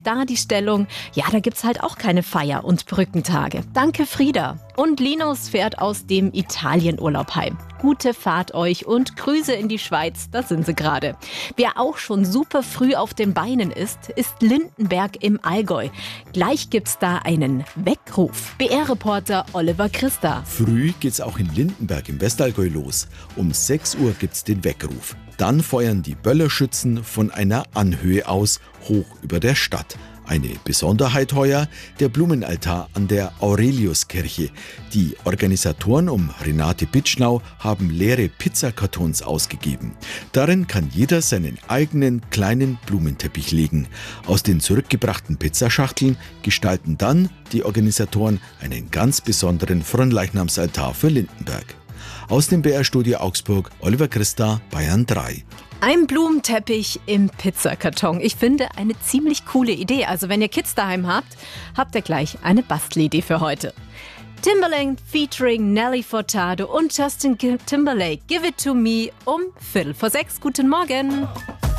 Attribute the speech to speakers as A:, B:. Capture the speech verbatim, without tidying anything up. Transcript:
A: Da die Stellung, ja, da gibt's halt auch keine Feier- und Brückentage. Danke, Frieda. Und Linus fährt aus dem Italienurlaub heim. Gute Fahrt euch und Grüße in die Schweiz, da sind sie gerade. Wer auch schon super früh auf den Beinen ist, ist Lindenberg im Allgäu. Gleich gibt's da einen Weckruf. B R-Reporter Oliver Christa.
B: Früh geht's auch in Lindenberg im Westallgäu los. Um sechs Uhr gibt's den Weckruf. Dann feuern die Böllerschützen von einer Anhöhe aus, hoch über der Stadt. Eine Besonderheit heuer, der Blumenaltar an der Aureliuskirche. Die Organisatoren um Renate Bitschnau haben leere Pizzakartons ausgegeben. Darin kann jeder seinen eigenen kleinen Blumenteppich legen. Aus den zurückgebrachten Pizzaschachteln gestalten dann die Organisatoren einen ganz besonderen Fronleichnamsaltar für Lindenberg. Aus dem B R-Studio Augsburg, Oliver Christa, Bayern drei.
A: Ein Blumenteppich im Pizzakarton. Ich finde eine ziemlich coole Idee. Also wenn ihr Kids daheim habt, habt ihr gleich eine Bastelidee für heute. Timbaland featuring Nelly Furtado und Justin Timberlake. Give it to me um Viertel vor sechs. Guten Morgen.